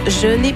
Je n'ai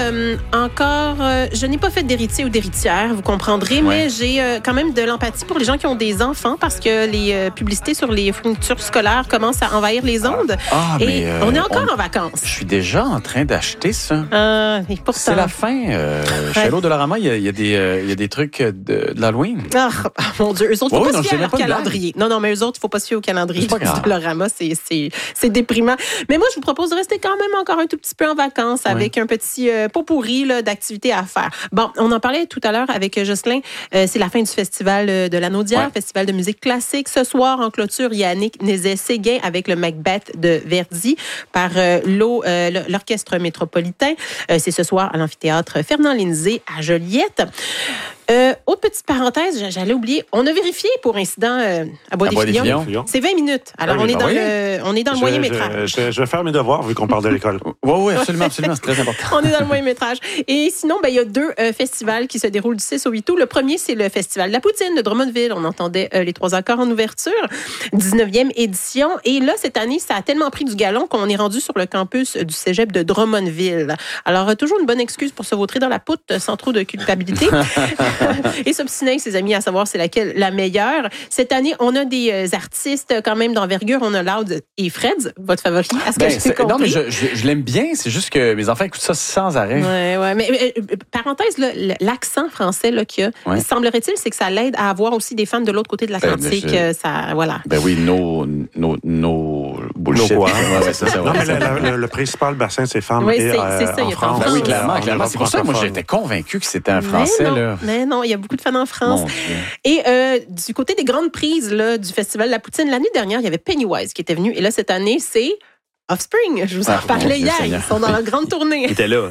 pas je n'ai pas fait d'héritier ou d'héritière, vous comprendrez, mais j'ai quand même de l'empathie pour les gens qui ont des enfants parce que les publicités sur les fournitures scolaires commencent à envahir les ondes. Et on est encore en vacances. Je suis déjà en train d'acheter ça. Et pourtant... C'est la fin. Chez Hello Dollarama, il y a des trucs de l'Halloween. Mon Dieu, eux autres, il ne faut pas se fier à leur calendrier. Non, mais eux autres, il ne faut pas se fier au calendrier de Dollarama. C'est déprimant. Mais moi, je vous propose de rester quand même encore un tout petit peu en vacances avec un petit pot pourri d'activités à faire. Bon, on en parlait tout à l'heure avec Jocelyn. C'est la fin du festival de l'Anneau d'hier, festival de musique classique. Ce soir, en clôture, Yannick Nézet-Séguin avec le Macbeth de Verdi par l'Orchestre métropolitain. C'est ce soir à l'amphithéâtre Fernand-Lindsay à Joliette. Autre petite parenthèse, j'allais oublier, on a vérifié pour incident à Bois-des-Filions. C'est 20 minutes. Alors, on est dans le moyen métrage. Je vais faire mes devoirs vu qu'on parle de l'école. Oui, absolument, c'est très important. On est dans le moyen métrage. Et sinon, il y a 2 festivals qui se déroulent du 6 au 8 août. Le premier, c'est le Festival de la Poutine de Drummondville. On entendait les 3 accords en ouverture. 19e édition. Et là, cette année, ça a tellement pris du galon qu'on est rendu sur le campus du cégep de Drummondville. Alors, toujours une bonne excuse pour se vautrer dans la poutre sans trop de culpabilité. Et s'obstiner avec ses amis à savoir c'est laquelle la meilleure. Cette année, on a des artistes quand même d'envergure. On a Loud et Fred, votre favori. Est-ce que j'ai compris? Non, mais je l'aime bien. C'est juste que mes enfants écoutent ça sans arrêt. Oui. Mais parenthèse, là, l'accent français là, qu'il y a, semblerait-il, c'est que ça l'aide à avoir aussi des fans de l'autre côté de l'Atlantique. Voilà. Ben oui, nos bullshit. Non, mais le principal bassin de ces femmes est en France. Oui, clairement. C'est pour ça que moi, j'étais convaincu que c'était un Français. Mais non, il y a beaucoup de fans en France. Et du côté des grandes prises là, du Festival de la Poutine, l'année dernière, il y avait Pennywise qui était venu. Et là, cette année, c'est Offspring. Je vous en parlais hier. Ils sont dans leur grande tournée. Ils étaient là.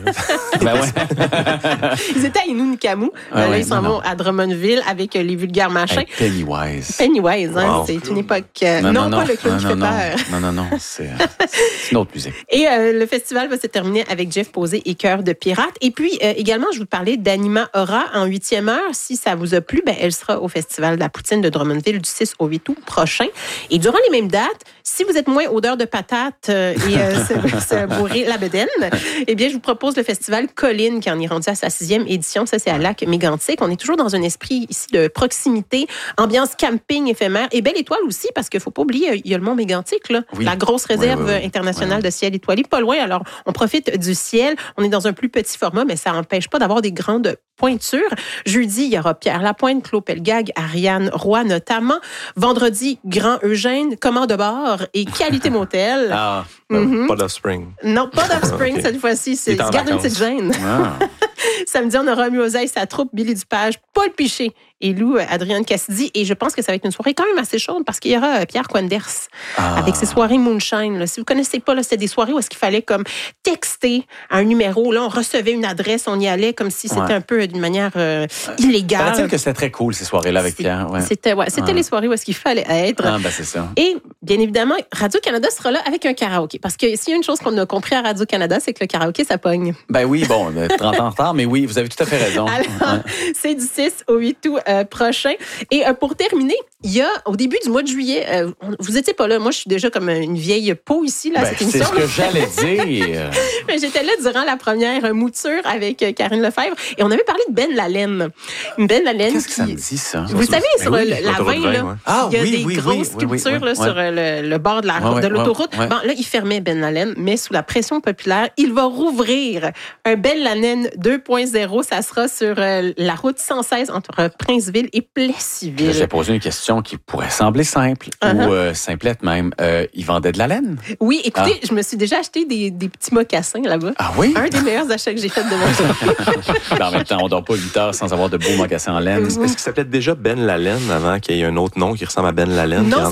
Ils étaient à Innu-Nikamu. Là, ils s'en vont à Drummondville avec les vulgaires machins. Pennywise, c'est une époque... Non, pas le clown qui fait peur. Non. C'est une autre musique. Et le festival va se terminer avec Jeff Posé et Cœur de pirate. Et puis, également, je vous parlais d'Anima Aura en 8e heure. Si ça vous a plu, elle sera au Festival de la Poutine de Drummondville du 6 au 8 août prochain. Et durant les mêmes dates, si vous êtes moins odeur de patates et se bourrer la bedaine, eh bien, je vous propose le festival Colline qui en est rendu à sa 6e édition. Ça, c'est à Lac-Mégantic. On est toujours dans un esprit ici de proximité, ambiance camping éphémère et belle étoile aussi parce qu'il ne faut pas oublier, il y a le mont Mégantic, là, la grosse réserve internationale de ciel étoilé, pas loin. Alors, on profite du ciel. On est dans un plus petit format, mais ça n'empêche pas d'avoir des grandes pointures. Jeudi, il y aura Pierre Lapointe, Claude Pelgag, Ariane Roy notamment. Vendredi, Grand Eugène, Commande de bar et Qualité Motel. Pas d'Offspring. Non, pas d'Offspring cette fois-ci. C'est garde une petite gêne. Samedi, on aura Muosaï, sa troupe, Billy Dupage, Paul Piché et Lou Adrienne Cassidy. Et je pense que ça va être une soirée quand même assez chaude parce qu'il y aura Pierre Quenders avec ses soirées Moonshine. Là. Si vous ne connaissez pas, c'était des soirées où est-ce qu'il fallait comme texter un numéro. Là, on recevait une adresse, on y allait comme si c'était un peu d'une manière illégale. Paraît-il que c'était très cool ces soirées-là avec Pierre. C'était les soirées où est-ce qu'il fallait être. C'est ça. Et bien évidemment, Radio-Canada sera là avec un karaoké. Parce que s'il y a une chose qu'on a compris à Radio-Canada, c'est que le karaoké, ça pogne. Ben oui, 30 ans en retard, mais oui, vous avez tout à fait raison. Alors, c'est du 6 au 8 août prochain. Et pour terminer, il y a, au début du mois de juillet, vous n'étiez pas là. Moi, je suis déjà comme une vieille peau ici, là, cette émission. C'est ce que j'allais dire. J'étais là durant la première mouture avec Karine Lefebvre et on avait parlé de Ben Lalaine. Ben Lalaine. Qu'est-ce que ça me dit, ça? Vous savez, sur la 20, là, il y a des grosses sculptures là, sur le bord de l'autoroute. Bon, là, il fermait Ben Lalaine, mais sous la pression populaire, il va rouvrir un Ben Lalaine 2.0. Ça sera sur la route 116 entre Princeville et Plessisville. J'ai posé une question qui pourrait sembler simple ou simplette même. Ils vendaient de la laine? Oui, écoutez, je me suis déjà acheté des petits mocassins là-bas. Ah oui? Un des meilleurs achats que j'ai fait de ma vie. En même temps, on ne dort pas 8 heures sans avoir de beaux mocassins en laine. Est-ce qu'il s'appelait déjà Ben Lalaine avant qu'il y ait un autre nom qui ressemble à Ben Lalaine? Non,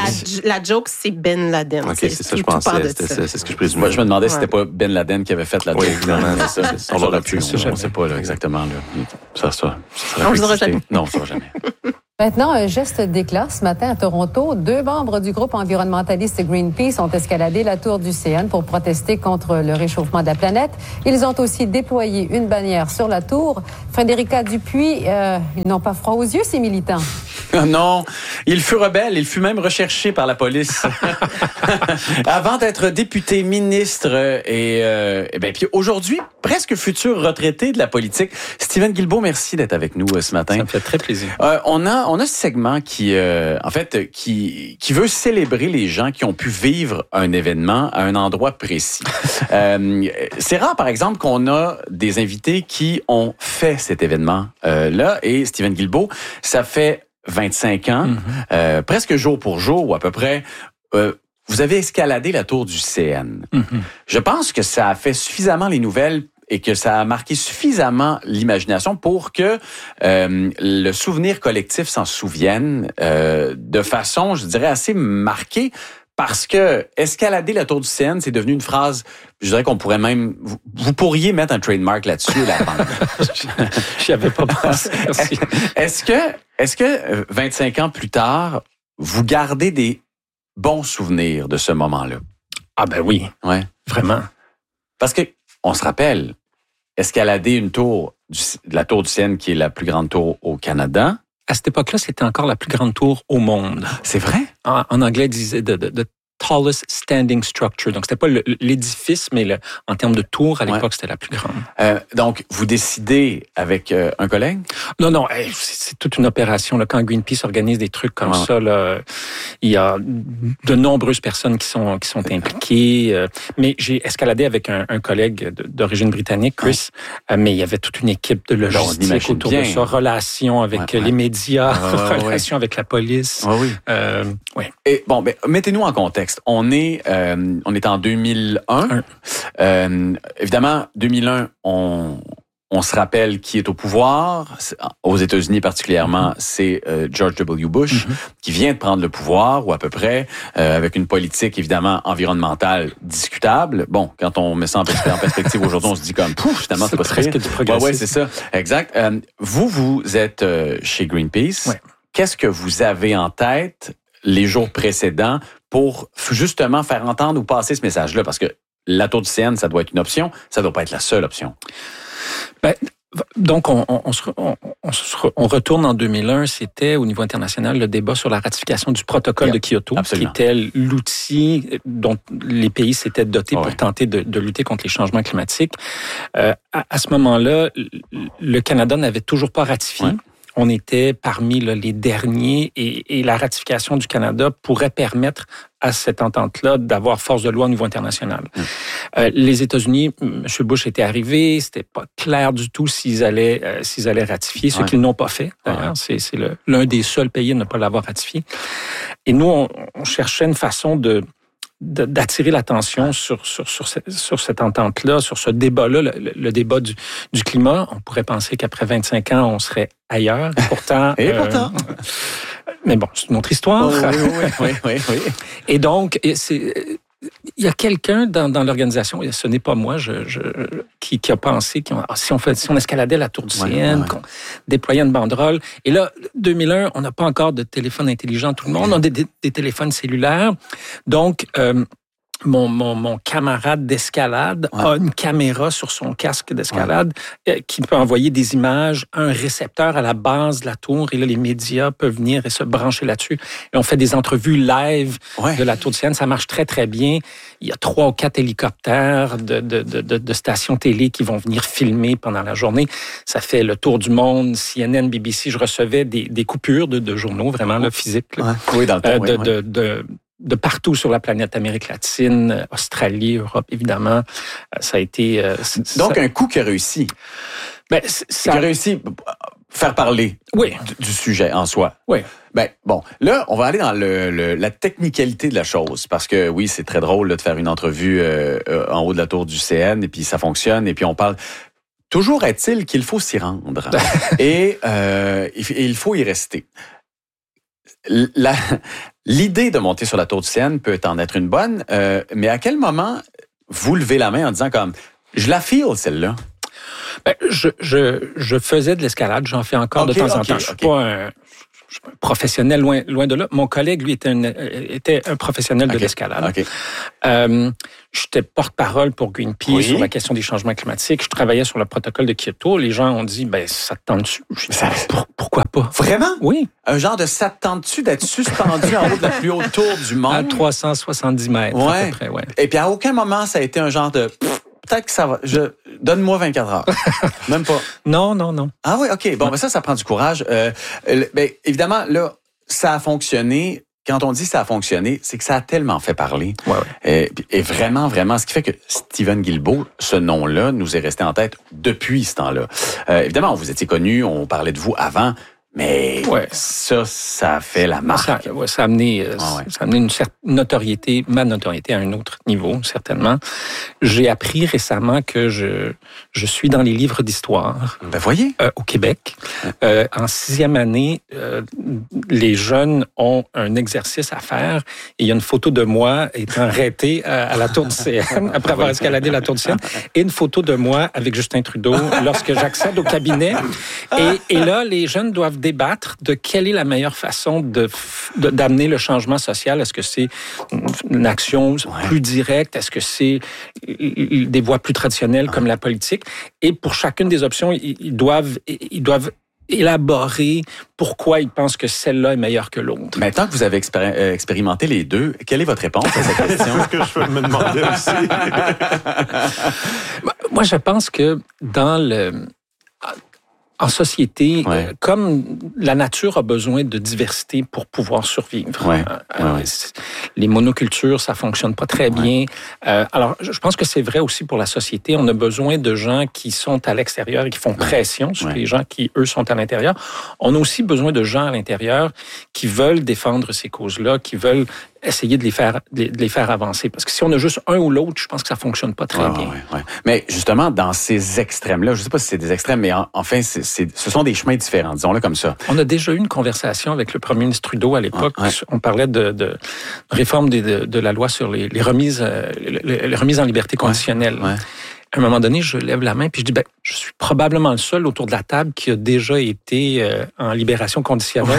la joke, c'est Ben Laden. OK, c'est ça, je pensais. C'est ce que je présumais. Moi, je me demandais si c'était pas Ben Laden qui avait fait la joke. Oui, évidemment. C'est ça. On l'aurait pu. On ne sait pas là, exactement. Là. Ça on le saura jamais. Non, on ne saura jamais. Maintenant, un geste d'éclat. Ce matin, à Toronto, 2 membres du groupe environnementaliste Greenpeace ont escaladé la tour du CN pour protester contre le réchauffement de la planète. Ils ont aussi déployé une bannière sur la tour. Frédérica Dupuis, ils n'ont pas froid aux yeux, ces militants. Non, il fut rebelle, il fut même recherché par la police. Avant d'être député, ministre et puis aujourd'hui, presque futur retraité de la politique. Steven Guilbeault, merci d'être avec nous ce matin. Ça me fait très plaisir. On a ce segment qui veut célébrer les gens qui ont pu vivre un événement à un endroit précis. C'est rare, par exemple, qu'on a des invités qui ont fait cet événement là. Et Steven Guilbeault, ça fait 25 ans, presque jour pour jour ou à peu près, vous avez escaladé la tour du CN. Je pense que ça a fait suffisamment les nouvelles et que ça a marqué suffisamment l'imagination pour que le souvenir collectif s'en souvienne de façon, je dirais, assez marquée. Parce que escalader la tour du CN, c'est devenu une phrase, je dirais qu'on pourrait même... Vous pourriez mettre un trademark là-dessus, la bande. J'y avais pas pensé. Merci. Est-ce que 25 ans plus tard, vous gardez des bons souvenirs de ce moment-là? Ah ben oui, ouais, vraiment. Parce que on se rappelle, escalader une tour, la tour du CN, qui est la plus grande tour au Canada. À cette époque-là, c'était encore la plus grande tour au monde. C'est vrai? En anglais, ils disaient the tallest standing structure. Donc, c'était pas l'édifice, mais en termes de tour, à l'époque, c'était la plus grande. Donc, vous décidez avec un collègue? Non, c'est toute une opération. Là, quand Greenpeace organise des trucs comme ça, là, il y a de nombreuses personnes qui sont impliquées. Mais j'ai escaladé avec un collègue d'origine britannique, Chris, mais il y avait toute une équipe de logistique autour de ça, relations avec les médias, relations avec la police. Oui. Et bon, mettez-nous en contexte. On est en 2001. Évidemment, 2001, on se rappelle qui est au pouvoir. Aux États-Unis particulièrement, c'est George W. Bush qui vient de prendre le pouvoir, ou à peu près, avec une politique évidemment environnementale discutable. Bon, quand on met ça en perspective aujourd'hui, on se dit comme, finalement, c'est pas presque du progressisme. Ouais, c'est ça. Exact. Vous êtes chez Greenpeace. Ouais. Qu'est-ce que vous avez en tête les jours précédents pour justement faire entendre ou passer ce message-là? Parce que la tour du CN, ça doit être une option, ça doit pas être la seule option. Donc, on retourne en 2001, c'était au niveau international le débat sur la ratification du protocole de Kyoto, absolument, qui était l'outil dont les pays s'étaient dotés pour tenter de lutter contre les changements climatiques. À ce moment-là, le Canada n'avait toujours pas ratifié. On était parmi les derniers et la ratification du Canada pourrait permettre à cette entente-là d'avoir force de loi au niveau international. Les États-Unis, M. Bush était arrivé, c'était pas clair du tout s'ils allaient ratifier, ce qu'ils n'ont pas fait. D'ailleurs, c'est l'un des seuls pays à ne pas l'avoir ratifié. Et nous, on cherchait une façon d'attirer l'attention sur cette entente-là, sur ce débat-là, le débat du climat. On pourrait penser qu'après 25 ans, on serait ailleurs. Pourtant, mais bon, c'est une autre histoire. Oui. Et donc, il y a quelqu'un dans l'organisation, et ce n'est pas moi, qui a pensé si on escaladait la tour du CN, qu'on déployait une banderole. Et là, 2001, on n'a pas encore de téléphone intelligent, tout le monde. On a des téléphones cellulaires. Donc, mon camarade d'escalade a une caméra sur son casque d'escalade qui peut envoyer des images à un récepteur à la base de la tour. Et là, les médias peuvent venir et se brancher là-dessus. Et on fait des entrevues live de la tour du CN. Ça marche très, très bien. Il y a 3 ou 4 hélicoptères de stations télé qui vont venir filmer pendant la journée. Ça fait le tour du monde, CNN, BBC. Je recevais des coupures de journaux, vraiment là, physiques. Là, oui, dans le temps, de partout sur la planète, Amérique latine, Australie, Europe, évidemment. Ça a été... Donc, un coup qui a réussi. Qui a réussi à faire parler du sujet en soi. Oui. Bon, là, on va aller dans la technicalité de la chose. Parce que, oui, c'est très drôle de faire une entrevue en haut de la tour du CN, et puis ça fonctionne, et puis on parle... Toujours est-il qu'il faut s'y rendre. Et il faut y rester. L'idée de monter sur la tour du CN peut en être une bonne, mais à quel moment vous levez la main en disant comme je la feel celle-là? Je faisais de l'escalade, j'en fais encore de temps en temps. Je professionnel, loin de là. Mon collègue, lui, était un professionnel de l'escalade. Okay. J'étais porte-parole pour Greenpeace sur la question des changements climatiques. Je travaillais sur le protocole de Kyoto. Les gens ont dit, ça te tente-tu? Pourquoi pas? Vraiment? Oui. Un genre de ça te tente-tu d'être suspendu en haut de la plus haute tour du monde? À 370 mètres, à peu près, ouais. Et puis, à aucun moment, ça a été un genre de... Peut-être que ça va... Donne-moi 24 heures. Même pas. Non. Ah oui, OK. Bon, ça prend du courage. Évidemment, là, ça a fonctionné. Quand on dit ça a fonctionné, c'est que ça a tellement fait parler. Ouais. Et vraiment, ce qui fait que Stephen Guilbeault, ce nom-là, nous est resté en tête depuis ce temps-là. Évidemment, vous étiez connu, on parlait de vous avant, mais ça a fait la marque. Ça a amené une certaine notoriété, ma notoriété à un autre niveau, certainement. J'ai appris récemment que je suis dans les livres d'histoire. Voyez. Au Québec. En 6e année, les jeunes ont un exercice à faire et il y a une photo de moi étant arrêté à la tour du CN, après avoir escaladé la tour du CN, et une photo de moi avec Justin Trudeau lorsque j'accède au cabinet. Et là, les jeunes doivent débattre de quelle est la meilleure façon d'amener le changement social. Est-ce que c'est une action plus directe? Est-ce que c'est des voies plus traditionnelles comme la politique? Et pour chacune des options, ils doivent élaborer pourquoi ils pensent que celle-là est meilleure que l'autre. Maintenant que vous avez expérimenté les deux, quelle est votre réponse à cette question? C'est ce que je peux me demander aussi. Moi, je pense que en société, comme la nature a besoin de diversité pour pouvoir survivre. Les monocultures, ça fonctionne pas très bien. Alors, je pense que c'est vrai aussi pour la société. On a besoin de gens qui sont à l'extérieur et qui font pression sur les gens qui, eux, sont à l'intérieur. On a aussi besoin de gens à l'intérieur qui veulent défendre ces causes-là, qui veulent essayer de les faire avancer. Parce que si on a juste un ou l'autre, je pense que ça fonctionne pas très bien. Mais justement, dans ces extrêmes-là, je sais pas si c'est des extrêmes, mais enfin, ce sont des chemins différents, disons-le comme ça. On a déjà eu une conversation avec le premier ministre Trudeau à l'époque. On parlait de réforme de la loi sur les remises en liberté conditionnelle. À un moment donné, je lève la main puis je dis, je suis probablement le seul autour de la table qui a déjà été en libération conditionnelle.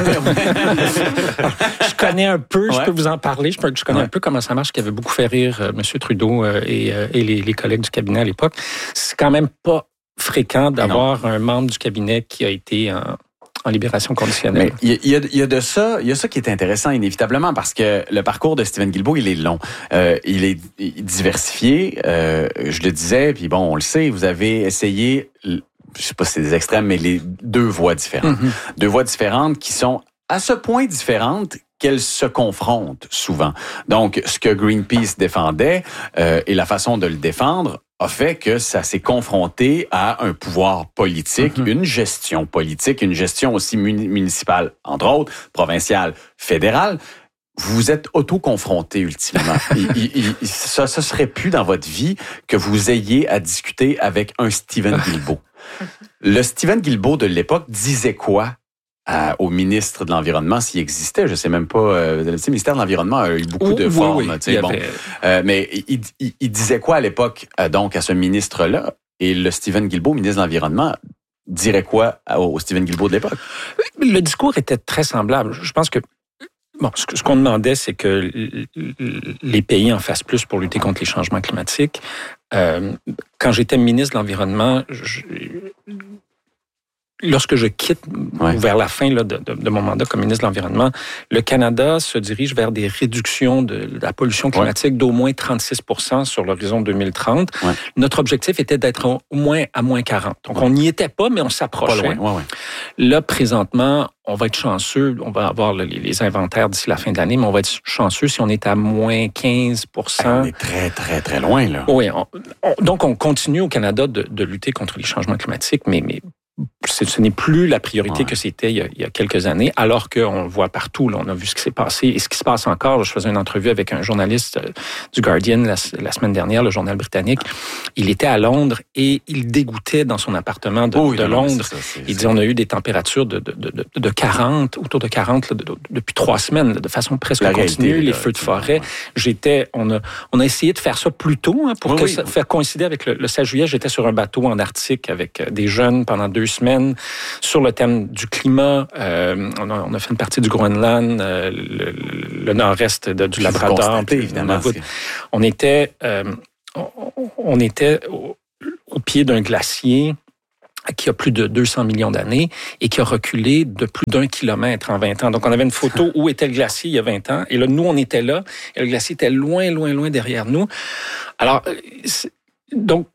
Je connais un peu, je peux vous en parler, je connais un peu comment ça marche, qui avait beaucoup fait rire M. Trudeau et les collègues du cabinet à l'époque. C'est quand même pas fréquent d'avoir un membre du cabinet qui a été en libération conditionnelle. Mais il y a ça qui est intéressant inévitablement parce que le parcours de Stephen Guilbeault, il est long. Il est diversifié, je le disais, puis bon, on le sait, vous avez essayé, je sais pas si c'est des extrêmes, mais les deux voies différentes. Deux voies différentes qui sont à ce point différentes qu'elles se confrontent souvent. Donc, ce que Greenpeace défendait et la façon de le défendre a fait que ça s'est confronté à un pouvoir politique, une gestion politique, une gestion aussi municipale, entre autres, provinciale, fédérale. Vous vous êtes auto-confronté ultimement. Ça serait plus dans votre vie que vous ayez à discuter avec un Stephen Guilbeault. Le Stephen Guilbeault de l'époque disait quoi au ministre de l'Environnement, s'il existait, je sais même pas. Le ministère de l'Environnement a eu beaucoup de formes. Mais il disait quoi à l'époque, donc, à ce ministre-là? Et le Stephen Guilbeault, ministre de l'Environnement, dirait quoi au Stephen Guilbeault de l'époque? Le discours était très semblable. Je pense que ce qu'on demandait, c'est que les pays en fassent plus pour lutter contre les changements climatiques. Quand j'étais ministre de l'Environnement, lorsque je quitte vers la fin de mon mandat comme ministre de l'Environnement, le Canada se dirige vers des réductions de la pollution climatique d'au moins 36% sur l'horizon 2030. Notre objectif était d'être au moins à moins 40. Donc, on n'y était pas, mais on s'approchait. Là, présentement, on va être chanceux. On va avoir les inventaires d'ici la fin de l'année, mais on va être chanceux si on est à moins 15%. On est très, très, très loin, là. Oui. Donc, on continue au Canada de lutter contre les changements climatiques, mais ce n'est plus la priorité que c'était il y a quelques années, alors qu'on le voit partout. Là, on a vu ce qui s'est passé et ce qui se passe encore. Je faisais une entrevue avec un journaliste du Guardian la semaine dernière, le journal britannique. Il était à Londres et il dégoûtait dans son appartement de Londres. Il dit on a eu des températures de 40, autour de 40 depuis 3 semaines, de façon presque continue, les feux de forêt. On a essayé de faire ça plus tôt pour ça faire coïncider avec le 16 juillet. J'étais sur un bateau en Arctique avec des jeunes pendant 2 2 semaines sur le thème du climat. On a fait une partie du Groenland, le nord-est du Labrador. Évidemment. On était au pied d'un glacier qui a plus de 200 millions d'années et qui a reculé de plus d'1 kilomètre en 20 ans. Donc, on avait une photo où était le glacier il y a 20 ans. Et là, nous, on était là. Et le glacier était loin, loin, loin derrière nous. Alors, donc,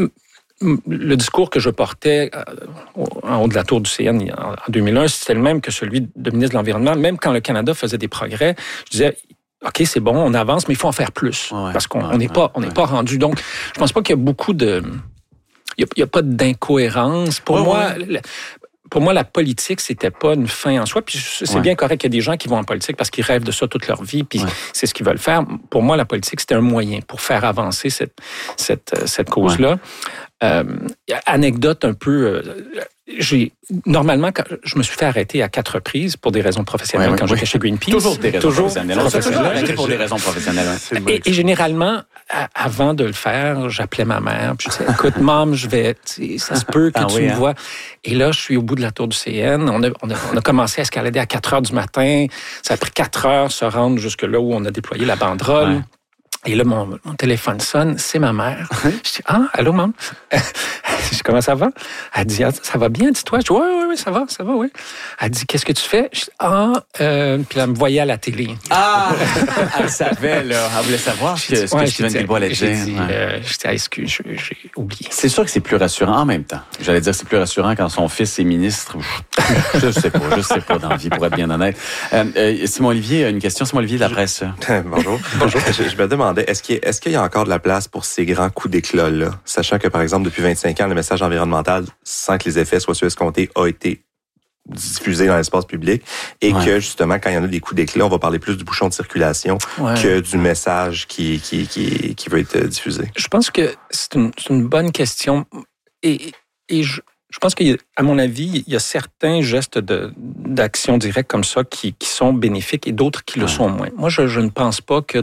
le discours que je portais en haut de la tour du CN en 2001, c'était le même que celui de ministre de l'Environnement. Même quand le Canada faisait des progrès, je disais... OK, c'est bon, on avance, mais il faut en faire plus. Ouais, parce qu'on n'est pas rendu. Donc, je pense pas qu'il y a beaucoup de... Il y a pas d'incohérence. Pour moi, la politique, c'était pas une fin en soi. Puis c'est bien correct qu'il y a des gens qui vont en politique parce qu'ils rêvent de ça toute leur vie, puis c'est ce qu'ils veulent faire. Pour moi, la politique, c'était un moyen pour faire avancer cette cause-là. Anecdote un peu... Normalement, je me suis fait arrêter à 4 reprises pour des raisons professionnelles quand j'étais chez Greenpeace. Toujours des raisons professionnelles. On s'est toujours arrêté pour des raisons professionnelles. Et généralement, avant de le faire, j'appelais ma mère. Puis je disais, écoute, maman, ça se peut que tu me vois. Et là, je suis au bout de la tour du CN. On a commencé à escalader à 4 heures du matin. Ça a pris 4 heures se rendre jusque là où on a déployé la banderole. Ouais. Et là, mon téléphone sonne, c'est ma mère. Je dis, allô, maman? Je dis, comment ça va? Elle dit, ça va bien, dis-toi. Je dis, oui, ça va, oui. Elle dit, qu'est-ce que tu fais? Je dis, puis elle me voyait à la télé. Elle savait, là. Elle voulait savoir ce que Steven Guilbeault allait dire. Je dis, excuse, j'ai oublié. C'est sûr que c'est plus rassurant en même temps. J'allais dire, c'est plus rassurant quand son fils est ministre. Je sais pas dans la vie, pour être bien honnête. Simon Olivier, une question. Simon Olivier de la presse. Bonjour. Je me demandais, est-ce qu'il y a encore de la place pour ces grands coups d'éclat-là? Sachant que, par exemple, depuis 25 ans, le message environnemental, sans que les effets soient escomptés, a été diffusé dans l'espace public et que, justement, quand il y en a des coups d'éclat, on va parler plus du bouchon de circulation que du message qui va être diffusé. Je pense que c'est une bonne question et je pense qu'à mon avis, il y a certains gestes d'action directe comme ça qui sont bénéfiques et d'autres qui le sont moins. Moi, je ne pense pas que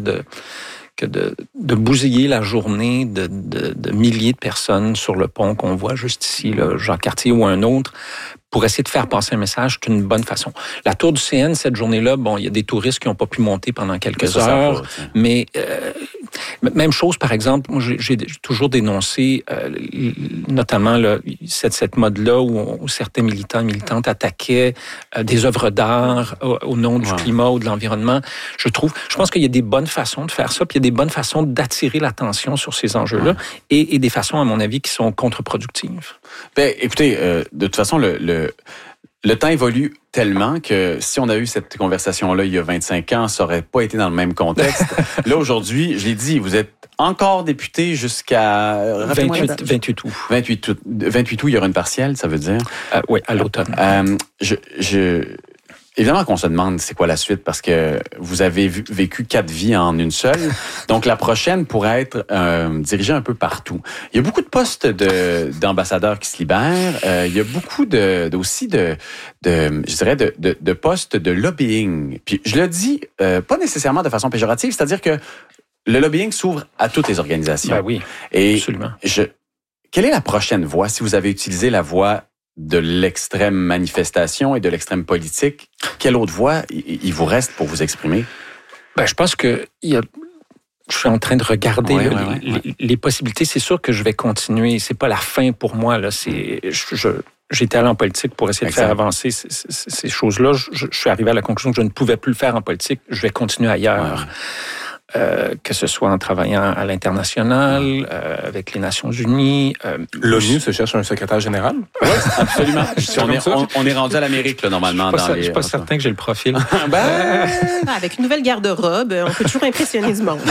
de bousiller la journée de milliers de personnes sur le pont qu'on voit juste ici, là, Jacques-Cartier ou un autre, pour essayer de faire passer un message, c'est une bonne façon. La tour du CN, cette journée-là, il y a des touristes qui n'ont pas pu monter pendant quelques heures, mais même chose, par exemple, moi, j'ai toujours dénoncé, notamment cette mode-là où certains militants et militantes attaquaient des œuvres d'art au nom du climat ou de l'environnement. Je pense qu'il y a des bonnes façons de faire ça, puis il y a des bonnes façons d'attirer l'attention sur ces enjeux-là, et des façons, à mon avis, qui sont contre-productives. Écoutez, de toute façon, le temps évolue tellement que si on a eu cette conversation-là il y a 25 ans, ça n'aurait pas été dans le même contexte. Là, aujourd'hui, je l'ai dit, vous êtes encore député jusqu'à... 28 août. 28 août, il y aura une partielle, ça veut dire? Oui, à l'automne. Évidemment qu'on se demande c'est quoi la suite parce que vous avez vécu 4 vies en une seule. Donc, la prochaine pourrait être dirigée un peu partout. Il y a beaucoup de postes d'ambassadeurs qui se libèrent. Il y a beaucoup aussi de postes de lobbying. Puis, je le dis pas nécessairement de façon péjorative, c'est-à-dire que le lobbying s'ouvre à toutes les organisations. Ben oui, absolument. Quelle est la prochaine voie si vous avez utilisé la voie de l'extrême manifestation et de l'extrême politique? Quelle autre voie il vous reste pour vous exprimer? Je pense que je suis en train de regarder les possibilités. C'est sûr que je vais continuer. C'est pas la fin pour moi. Là. J'étais allé en politique pour essayer de faire avancer ces choses-là. Je suis arrivé à la conclusion que je ne pouvais plus le faire en politique. Je vais continuer ailleurs. Que ce soit en travaillant à l'international, avec les Nations Unies. L'ONU se cherche un secrétaire général? Oui, absolument. on est rendu à l'Amérique, là, normalement. Je suis pas certain que j'ai le profil. Avec une nouvelle garde-robe, on peut toujours impressionner du monde.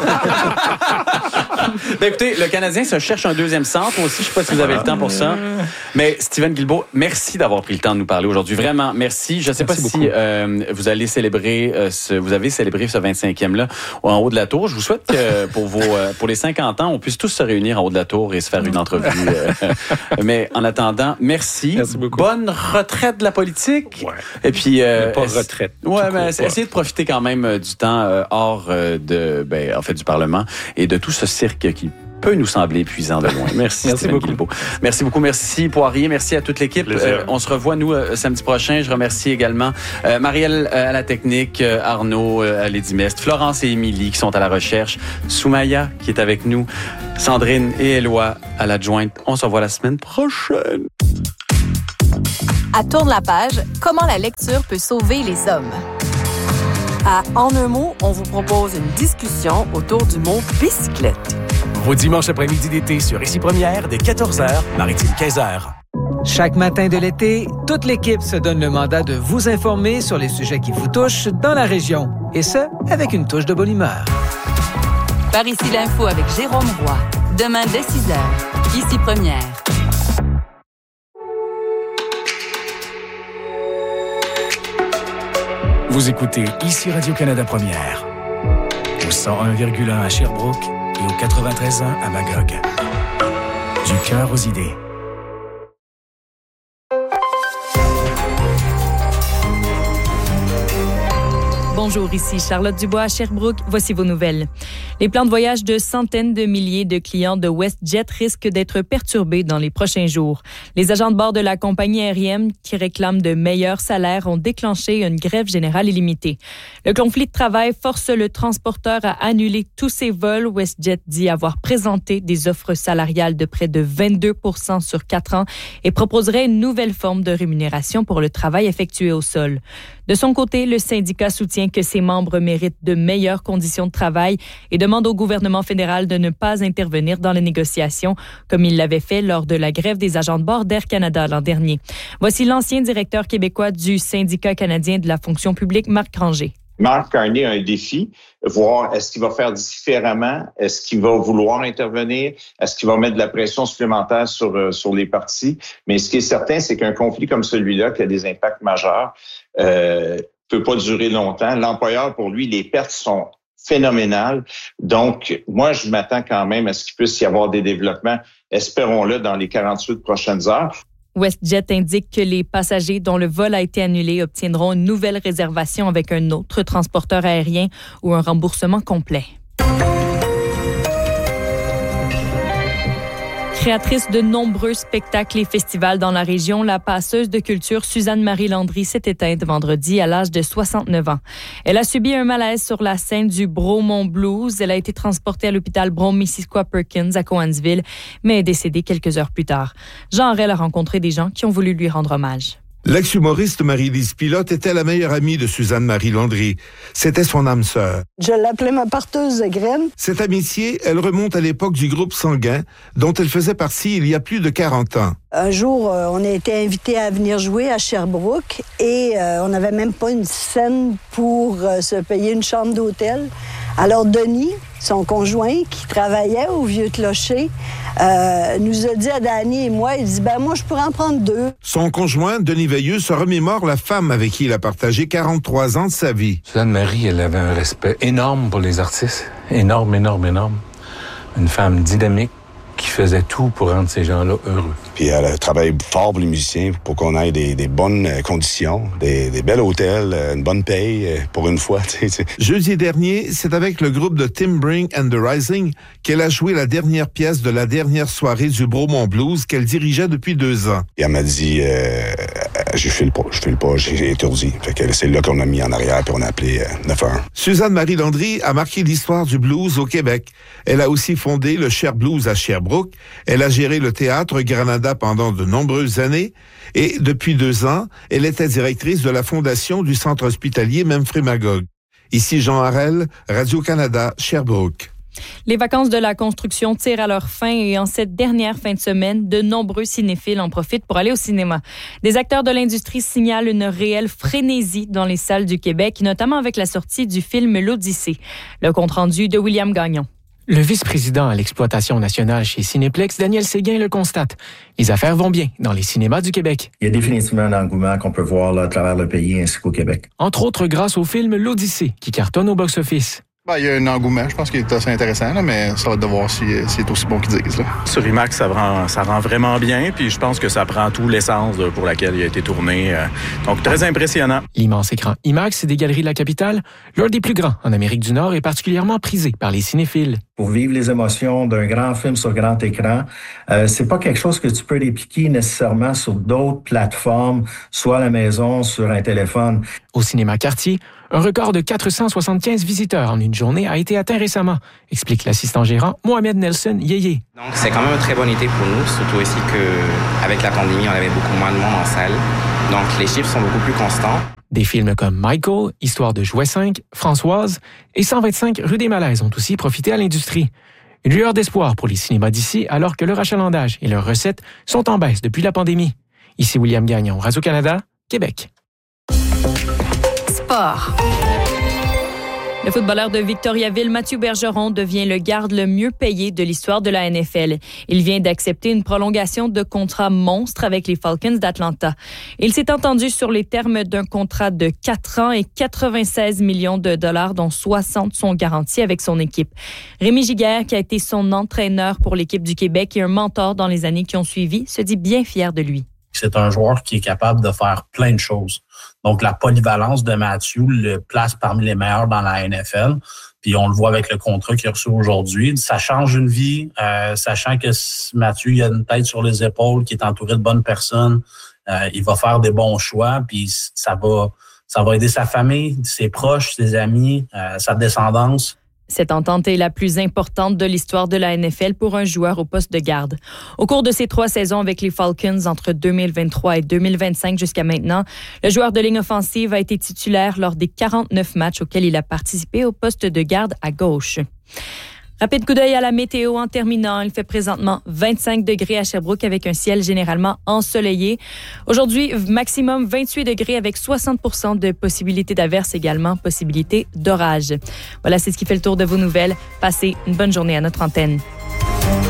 Écoutez, le Canadien se cherche un deuxième centre aussi. Je ne sais pas si vous avez le temps pour ça. Mais Steven Guilbeault, merci d'avoir pris le temps de nous parler aujourd'hui. Vraiment, merci. Je ne sais pas si vous allez célébrer, vous avez célébré ce 25e-là en haut de la tour. Je vous souhaite que pour les 50 ans, on puisse tous se réunir en haut de la tour et se faire une entrevue. Mais en attendant, merci beaucoup. Bonne retraite de la politique. Ouais. Et puis, pas retraite. Ouais, mais essayez de profiter quand même du temps hors du Parlement et de tout ce cirque qui peut nous sembler épuisant de loin. Merci Stéphane Guilbeault. Merci beaucoup. Merci Poirier. Merci à toute l'équipe. On se revoit, nous, samedi prochain. Je remercie également Marielle à la technique, Arnaud à l'Édimest, Florence et Émilie qui sont à la recherche, Soumaya qui est avec nous, Sandrine et Éloi à l'adjointe. On se revoit la semaine prochaine. À Tourne la page, comment la lecture peut sauver les hommes. À En un mot, on vous propose une discussion autour du mot bicyclette. Vos dimanches après-midi d'été sur Ici Première, dès 14h, Maritime 15h. Chaque matin de l'été, toute l'équipe se donne le mandat de vous informer sur les sujets qui vous touchent dans la région. Et ce, avec une touche de bonne humeur. Par ici l'info avec Jérôme Roy. Demain dès 6h. Ici Première. Vous écoutez Ici Radio-Canada Première. Au 101,1 à Sherbrooke et au 93.1 à Magog. Du cœur aux idées. Bonjour, ici Charlotte Dubois à Sherbrooke. Voici vos nouvelles. Les plans de voyage de centaines de milliers de clients de WestJet risquent d'être perturbés dans les prochains jours. Les agents de bord de la compagnie aérienne qui réclament de meilleurs salaires ont déclenché une grève générale illimitée. Le conflit de travail force le transporteur à annuler tous ses vols. WestJet dit avoir présenté des offres salariales de près de 22% sur 4 ans et proposerait une nouvelle forme de rémunération pour le travail effectué au sol. De son côté, le syndicat soutient que ses membres méritent de meilleures conditions de travail et demande au gouvernement fédéral de ne pas intervenir dans les négociations, comme il l'avait fait lors de la grève des agents de bord d'Air Canada l'an dernier. Voici l'ancien directeur québécois du syndicat canadien de la fonction publique, Marc Granger. Marc Carney a un défi, voir est-ce qu'il va faire différemment, est-ce qu'il va vouloir intervenir, est-ce qu'il va mettre de la pression supplémentaire sur les partis. Mais ce qui est certain, c'est qu'un conflit comme celui-là, qui a des impacts majeurs, peut pas durer longtemps. L'employeur, pour lui, les pertes sont phénoménales. Donc, moi, je m'attends quand même à ce qu'il puisse y avoir des développements, espérons-le, dans les 48 prochaines heures. WestJet indique que les passagers dont le vol a été annulé obtiendront une nouvelle réservation avec un autre transporteur aérien ou un remboursement complet. Créatrice de nombreux spectacles et festivals dans la région, la passeuse de culture Suzanne-Marie Landry s'est éteinte vendredi à l'âge de 69 ans. Elle a subi un malaise sur la scène du Bromont Blues. Elle a été transportée à l'hôpital Brome-Missisquoi-Perkins à Cowansville, mais est décédée quelques heures plus tard. Jean Harel a rencontré des gens qui ont voulu lui rendre hommage. L'ex-humoriste Marie-Lise Pilote était la meilleure amie de Suzanne-Marie Landry. C'était son âme sœur. Je l'appelais ma porteuse de graines. Cette amitié, elle remonte à l'époque du groupe Sanguin, dont elle faisait partie il y a plus de 40 ans. Un jour, on a été invités à venir jouer à Sherbrooke et on n'avait même pas une scène pour se payer une chambre d'hôtel. Alors Denis, son conjoint, qui travaillait au Vieux Clocher, nous a dit à Dany et moi, il dit, moi, je pourrais en prendre 2. Son conjoint, Denis Veilleux, se remémore la femme avec qui il a partagé 43 ans de sa vie. Suzanne-Marie, elle avait un respect énorme pour les artistes. Énorme. Une femme dynamique qui faisait tout pour rendre ces gens-là heureux. Puis elle travaille fort pour les musiciens pour qu'on ait des bonnes conditions, des bels hôtels, une bonne paye pour une fois. Jeudi dernier, c'est avec le groupe de Tim Bring and the Rising qu'elle a joué la dernière pièce de la dernière soirée du Bromont Blues qu'elle dirigeait depuis 2 ans. Et elle m'a dit, je file pas, j'ai étourdi. Fait que c'est là qu'on a mis en arrière puis on a appelé 911. Suzanne-Marie Landry a marqué l'histoire du blues au Québec. Elle a aussi fondé le Cher Blues à Sherbrooke. Elle a géré le théâtre Granada pendant de nombreuses années et depuis 2 ans, elle était directrice de la fondation du centre hospitalier Memphremagog. Ici Jean Harel, Radio-Canada, Sherbrooke. Les vacances de la construction tirent à leur fin et en cette dernière fin de semaine, de nombreux cinéphiles en profitent pour aller au cinéma. Des acteurs de l'industrie signalent une réelle frénésie dans les salles du Québec, notamment avec la sortie du film L'Odyssée. Le compte-rendu de William Gagnon. Le vice-président à l'exploitation nationale chez Cinéplex, Daniel Séguin, le constate. Les affaires vont bien dans les cinémas du Québec. Il y a définitivement un engouement qu'on peut voir là, à travers le pays ainsi qu'au Québec. Entre autres grâce au film L'Odyssée, qui cartonne au box-office. Il y a un engouement, je pense qu'il est assez intéressant, là, mais ça va être de voir s'il est aussi bon qu'ils disent. Là. Sur IMAX, ça rend vraiment bien, puis je pense que ça prend tout l'essence pour laquelle il a été tourné. Donc, très impressionnant. L'immense écran IMAX des Galeries de la Capitale, l'un des plus grands en Amérique du Nord, est particulièrement prisé par les cinéphiles. pour vivre les émotions d'un grand film sur grand écran. C'est pas quelque chose que tu peux répliquer nécessairement sur d'autres plateformes, soit à la maison, sur un téléphone. Au cinéma Cartier, un record de 475 visiteurs en une journée a été atteint récemment, explique l'assistant gérant Mohamed Nelson Yeye. Donc c'est quand même un très bon été pour nous, surtout aussi qu'avec la pandémie, on avait beaucoup moins de monde en salle. Donc les chiffres sont beaucoup plus constants. Des films comme Michael, Histoire de Jouet 5, Françoise et 125 rue des Malaises ont aussi profité à l'industrie. Une lueur d'espoir pour les cinémas d'ici alors que leur achalandage et leurs recettes sont en baisse depuis la pandémie. Ici William Gagnon, Radio-Canada, Québec. Sport. Le footballeur de Victoriaville, Mathieu Bergeron, devient le garde le mieux payé de l'histoire de la NFL. Il vient d'accepter une prolongation de contrat monstre avec les Falcons d'Atlanta. Il s'est entendu sur les termes d'un contrat de 4 ans et 96 millions de dollars, dont 60 sont garantis avec son équipe. Rémi Giguère, qui a été son entraîneur pour l'équipe du Québec et un mentor dans les années qui ont suivi, se dit bien fier de lui. C'est un joueur qui est capable de faire plein de choses. Donc, la polyvalence de Mathieu le place parmi les meilleurs dans la NFL. Puis, on le voit avec le contrat qu'il a reçu aujourd'hui. Ça change une vie, sachant que Mathieu, il a une tête sur les épaules, qui est entouré de bonnes personnes. Il va faire des bons choix, puis ça va aider sa famille, ses proches, ses amis, sa descendance. Cette entente est la plus importante de l'histoire de la NFL pour un joueur au poste de garde. Au cours de ses 3 saisons avec les Falcons entre 2023 et 2025 jusqu'à maintenant, le joueur de ligne offensive a été titulaire lors des 49 matchs auxquels il a participé au poste de garde à gauche. Rapide coup d'œil à la météo en terminant. Il fait présentement 25 degrés à Sherbrooke avec un ciel généralement ensoleillé. Aujourd'hui, maximum 28 degrés avec 60% de possibilité d'averse également, possibilité d'orage. Voilà, c'est ce qui fait le tour de vos nouvelles. Passez une bonne journée à notre antenne.